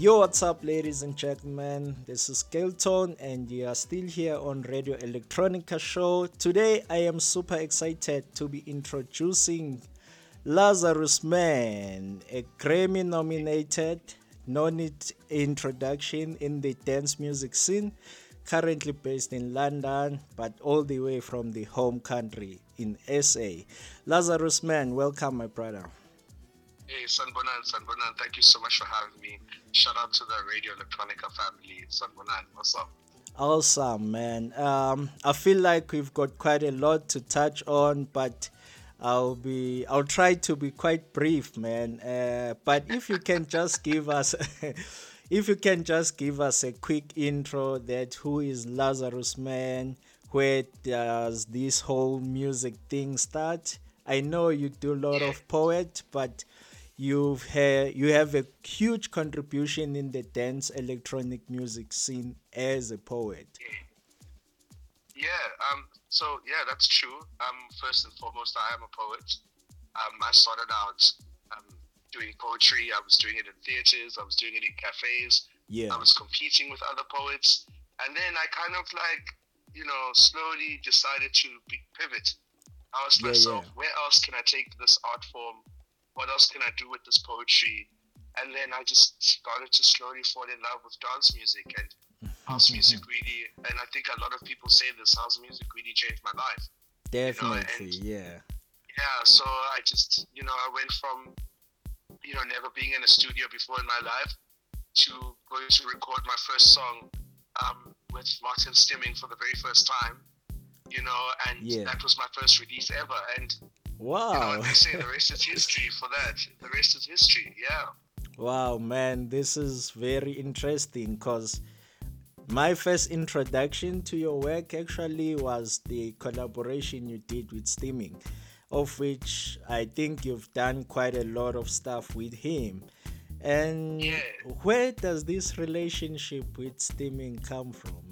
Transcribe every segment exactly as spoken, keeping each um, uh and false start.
Yo, what's up, ladies and gentlemen? This is Kelton, and you are still here on Radio Electronica Show. Today, I am super excited to be introducing Lazarus Man, a Grammy nominated, no need introduction in the dance music scene, currently based in London, but all the way from the home country in S A. Lazarus Man, welcome, my brother. Hey, Sanbonan, Sanbonan, thank you so much for having me. Shout out to the Radio Electronica family. Sanbonan, what's up? Awesome, man. Um, I feel like we've got quite a lot to touch on, but I'll be I'll try to be quite brief, man. Uh, but if you can just give us if you can just give us a quick intro that who is Lazarus Man, where does this whole music thing start? I know you do a lot Yeah, of poet, but you've ha- you have a huge contribution in the dance electronic music scene as a poet. yeah. Um. So yeah, that's true. Um. First and foremost, I am a poet. Um. I started out um doing poetry. I was doing it in theaters. I was doing it in cafes. Yeah, I was competing with other poets, and then I kind of like, you know, slowly decided to be, pivot. I asked yeah, yeah, myself, where else can I take this art form? What else can I do with this poetry? And then I just started to slowly fall in love with dance music and house music really. And I think a lot of people say this, house music really changed my life, you know. definitely, And yeah, yeah, so I just, you know, I went from, you know, never being in a studio before in my life to going to record my first song um, with Martin Stimming for the very first time, you know, and yeah. that was my first release ever. And you know, Wow, and they say the rest is history for that. The rest is history, yeah. wow, man, this is very interesting because my first introduction to your work actually was the collaboration you did with Steaming, of which I think you've done quite a lot of stuff with him. And Yeah. where does this relationship with Steaming come from?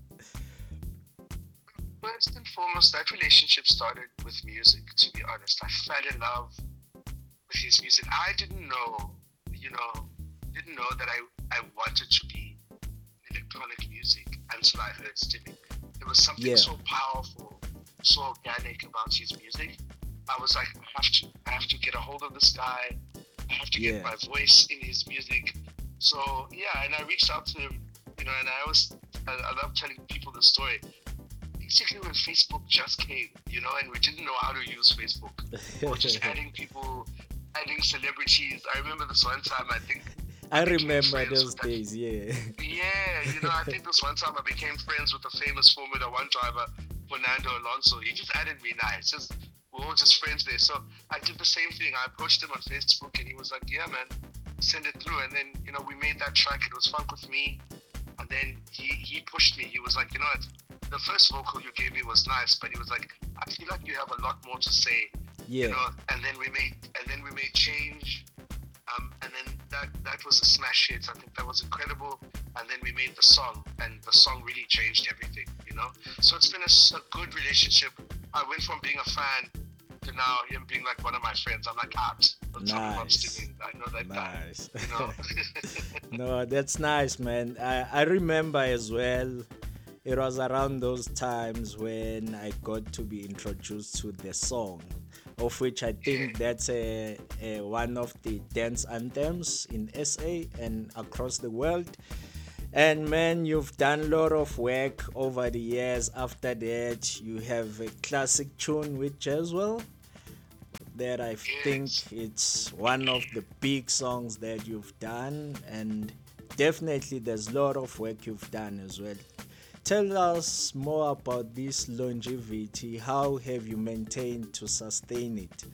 First and foremost, that relationship started with music, to be honest. I fell in love with his music. I didn't know, you know, didn't know that I, I wanted to be in electronic music until I heard Stimming. There was something Yeah, so powerful, so organic about his music. I was like, I have to, I have to get a hold of this guy. I have to get yeah, my voice in his music. So yeah, and I reached out to him, you know, and I always, I, I love telling people the story. Basically, when Facebook just came, you know, and we didn't know how to use Facebook, we were just adding people, adding celebrities. I remember this one time, I think I I became remember friends those with that. days. Yeah, Yeah, you know, I think this one time I became friends with the famous Formula One driver, Fernando Alonso. He just added me now. It's just, we're all just friends there. So I did the same thing. I approached him on Facebook and he was like, yeah, man, send it through. And then, you know, we made that track. It was Funk With Me. And then he, he pushed me. He was like, you know what? The first vocal you gave me was nice, but he was like, I feel like you have a lot more to say, you yeah, know. And then we made, and then we made Change, um, and then that that was a smash hit. I think that was incredible. And then we made the song, and the song really changed everything, you know. So it's been a, s- a good relationship. I went from being a fan to now him being like one of my friends. I'm like, ah, don't tell me about nice, Stinging. I know that guy, nice. you know. No, that's nice, man. I, I remember as well. It was around those times when I got to be introduced to the song, of which I Yeah, think that's a, a one of the dance anthems in S A and across the world. And man, you've done a lot of work over the years. After that, you have a classic tune with Jeswell that I think yes. it's one of the big songs that you've done, and definitely there's a lot of work you've done as well. Tell us more about this longevity. How have you maintained to sustain it?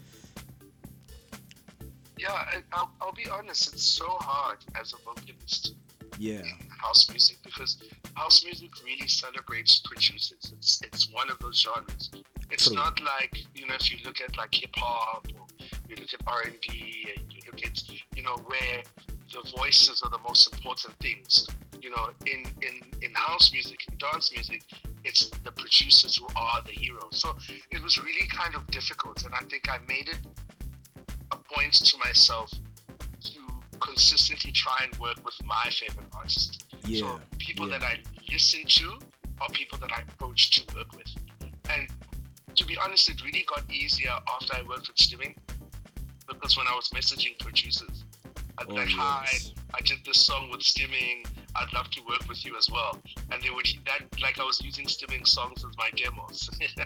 Yeah, I, I'll, I'll be honest, it's so hard as a vocalist Yeah, in house music because house music really celebrates producers. It's it's one of those genres. It's true. not like, you know, if you look at like hip hop or you look at R and B and you look at, you know, where the voices are the most important things. You know, in, in, in house music, in dance music, it's the producers who are the heroes. So it was really kind of difficult, and I think I made it a point to myself to consistently try and work with my favorite artists. Yeah, So people yeah. that I listen to are people that I approach to work with. And to be honest, it really got easier after I worked with Stimming, because when I was messaging producers, I'd be Oh like, hi, yes. I did this song with Stimming. I'd love to work with you as well. And they would, that like I was using Stimming songs as my demos.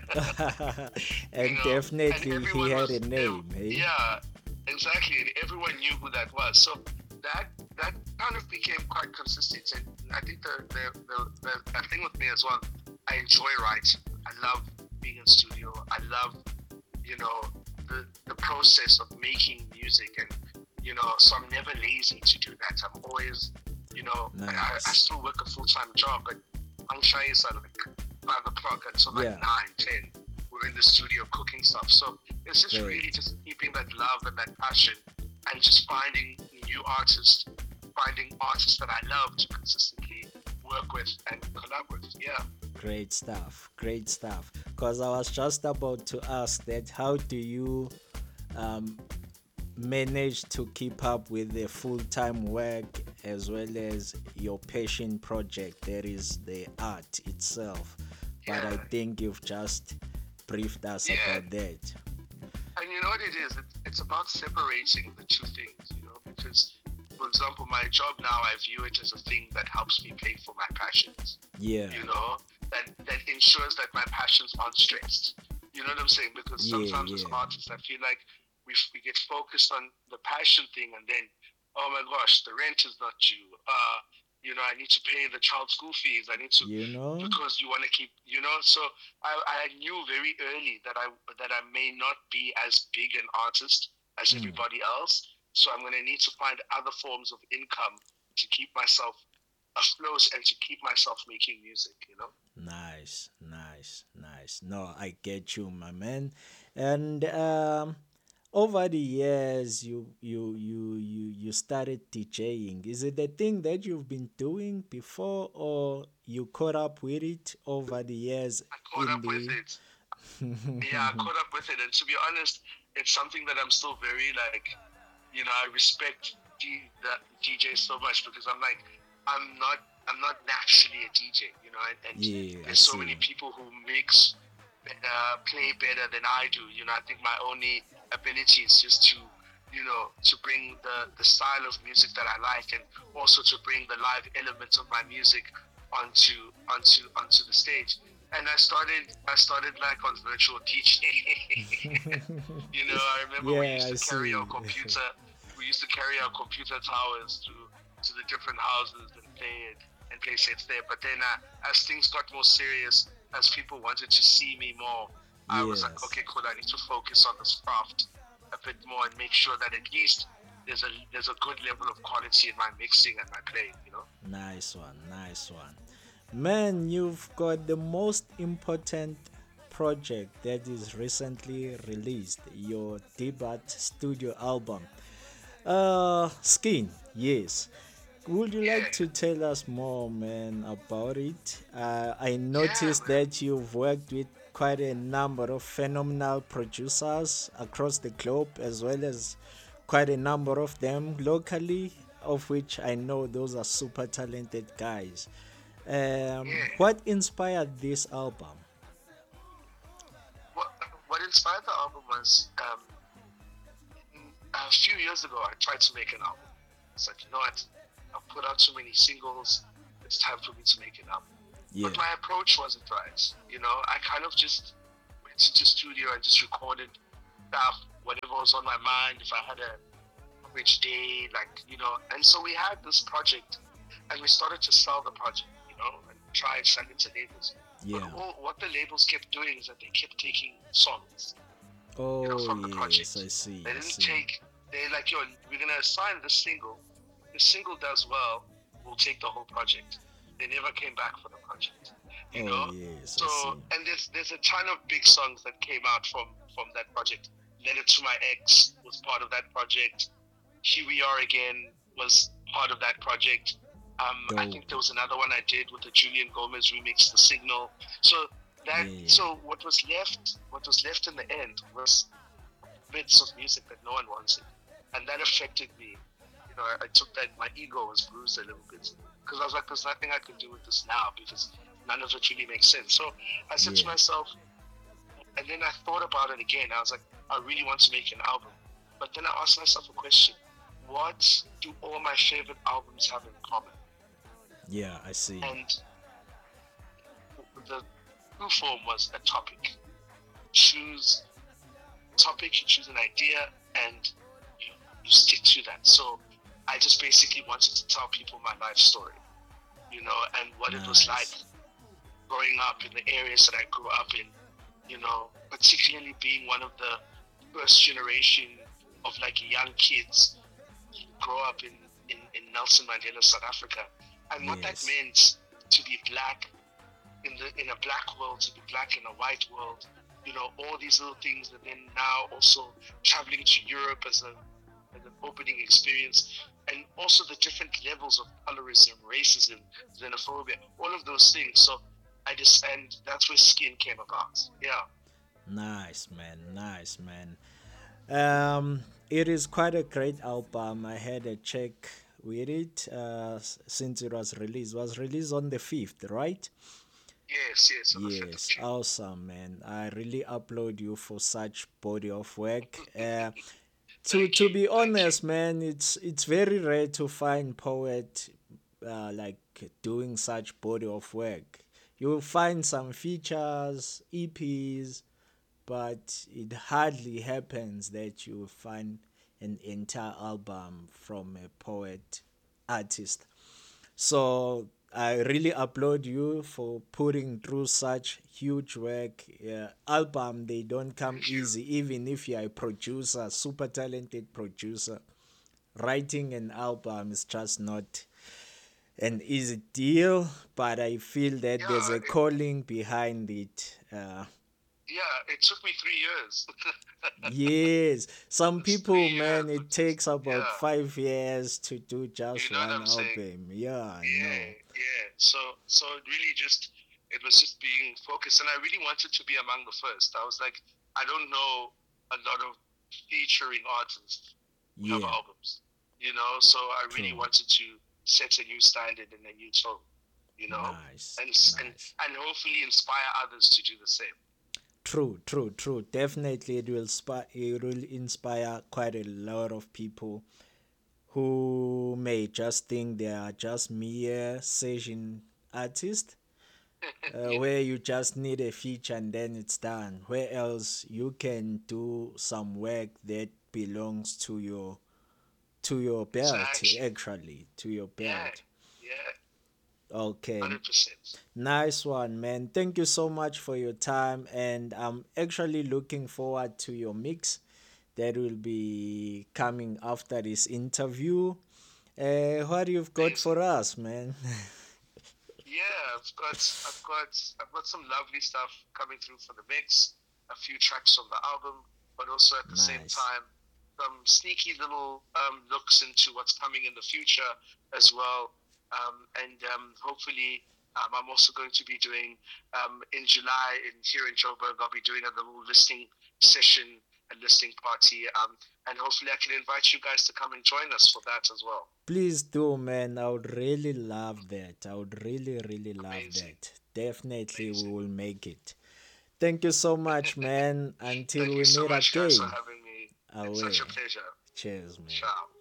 you And know, and definitely he everyone had a was, name, eh? yeah, exactly. And everyone knew who that was. So that that kind of became quite consistent. And I think the the, the, the, the thing with me as well, I enjoy writing. I love being in studio. I love, you know, the, the process of making music. And, you know, so I'm never lazy to do that. I'm always, you know, I, I Nice. still work a full-time job, but I'm shy is at like five o'clock until like Yeah. nine, ten. We're in the studio cooking stuff. So it's just Great. really just keeping that love and that passion and just finding new artists, finding artists that I love to consistently work with and collab with. Yeah. Great stuff. Great stuff. Because I was just about to ask that how do you um, manage to keep up with the full-time work as well as your passion project, that is the art itself? But I Yeah. think you've just briefed us Yeah. about that. And you know what it is? It, it's about separating the two things, you know, because, for example, my job now, I view it as a thing that helps me pay for my passions, Yeah. you know, that, that ensures that my passions aren't stressed. You know what I'm saying? Because Yeah, sometimes as yeah. artists, I feel like we, we get focused on the passion thing and then, oh my gosh, the rent is not due. Uh, you know, I need to pay the child school fees. I need to, You know? because you want to keep, you know, so I, I knew very early that I that I may not be as big an artist as Mm. everybody else. So I'm going to need to find other forms of income to keep myself afloat and to keep myself making music, you know? Nice, nice, nice. No, I get you, my man. And um, over the years, you you you you you started DJing. Is it a thing that you've been doing before, or you caught up with it over the years I caught in up with the? it. Yeah, I caught up with it. And to be honest, it's something that I'm still very like, you know, I respect D, the D J so much because I'm like, I'm not, I'm not naturally a D J, you know, and, and Yeah, I there's so see. many people who mix, uh, play better than I do. You know, I think my only ability is just to, you know, to bring the, the style of music that I like and also to bring the live elements of my music onto onto onto the stage. And I started I started like on virtual teaching. You know, I remember we Yeah, used I to carry see. our computer we used to carry our computer towers to to the different houses and play it and play sets there. But then uh, as things got more serious, as people wanted to see me more, I was like, Yes. okay, cool, I need to focus on this craft a bit more and make sure that at least there's a there's a good level of quality in my mixing and my playing, you know? Nice one, nice one. Man, you've got the most important project that is recently released, your debut studio album. Uh, Skin, yes. Would you like Yeah. to tell us more, man, about it? Uh, I Yeah, noticed man. that you've worked with quite a number of phenomenal producers across the globe, as well as quite a number of them locally, of which I know those are super talented guys. Um, Yeah. what inspired this album? What what inspired the album was um, a few years ago I tried to make an album. It's like, you know what? I've put out so many singles. It's time for me to make an album. Yeah, But my approach wasn't right. You know, I kind of just went to the studio and just recorded stuff, whatever was on my mind. If I had a rich day, like, you know. And so we had this project and we started to sell the project, you know, and try and sell it to labels. But yeah. all, what the labels kept doing is that they kept taking songs, you know, Oh, from the yes, I project. see, They I didn't see. take, they like, yo, we're going to assign this single. The single does well, we'll take the whole project. They never came back for the project, you Oh, know? yes, So, I see. and there's there's a ton of big songs that came out from, from that project. Letter to My Ex was part of that project. Here We Are Again was part of that project. Um, I Dope. think there was another one I did with the Julian Gomez remix, The Signal. So that Yeah, so what was left what was left in the end was bits of music that no one wanted, and that affected me you know, I, I took that, my ego was bruised a little bit because I was like, there's nothing I can do with this now because none of it really makes sense. So I said to Yeah. myself, and then I thought about it again. I was like, I really want to make an album. But then I asked myself a question. What do all my favorite albums have in common? Yeah, I see. And the true form was a topic. Choose a topic, you choose an idea, and you, you stick to that. So I just basically wanted to tell people my life story, you know, and what it was like Nice. growing up in the areas that I grew up in, you know, particularly being one of the first generation of like young kids who grow up in, in, in Nelson Mandela, South Africa, and what that Yes. meant to be black in the in a black world, to be black in a white world, you know, all these little things, and then now also traveling to Europe as a as an opening experience, and also the different levels of colorism, racism, xenophobia, all of those things. So I just, and that's where Skin came about. Yeah. Nice, man. Nice, man. Um, it is quite a great album. I had a check with it uh, s- since it was released. It was released on the fifth, right? Yes, yes, on the fifth of Yes, June. awesome, man. I really applaud you for such body of work. Uh, to Thank to you, be thank you. honest, man, it's it's very rare to find poet uh, like doing such body of work. You'll find some features, E Ps, but it hardly happens that you find an entire album from a poet artist. So I really applaud you for putting through such huge work. Yeah, album they don't come Thank you. easy, even if you're a producer, super talented producer. Writing an album is just not an easy deal, but I feel that there's Yeah, a it, calling behind it. Uh, yeah, it took me three years. Yes, some It's three people, years, man, but it it's, takes about yeah, five years to do you just know what one I'm saying? album. Yeah, I Yeah, know. yeah. So, so it really just, it was just being focused, and I really wanted to be among the first. I was like, I don't know a lot of featuring artists who have Yeah, albums, you know. So I really true. wanted to set a new standard and a new tone, you know, Nice, and and nice. and hopefully inspire others to do the same. True, true, true. Definitely, it will spi- it will inspire quite a lot of people who may just think they are just mere session artists, uh, Yeah, where you just need a feature and then it's done. Where else you can do some work that belongs to your to your belt, exactly. actually, to your Yeah, belt. yeah, Okay, hundred percent. nice one, man. Thank you so much for your time, and I'm actually looking forward to your mix that will be coming after this interview. Uh, what you've got Amazing. for us, man? Yeah, I've got I've got I've got some lovely stuff coming through for the mix, a few tracks from the album, but also at the same Nice. time some sneaky little um, looks into what's coming in the future as well. Um, and um, hopefully um, I'm also going to be doing um, in July in here in Joburg. I'll be doing a little listening session, a listening party, um, and hopefully I can invite you guys to come and join us for that as well. Please do, man. I would really love that. I would really, really love Amazing, that. Definitely, we amazing. will make it. Thank you so much, man. Until Thank you we so meet much, guys, for again. having me. I It's will. such a pleasure. Cheers, man. Ciao.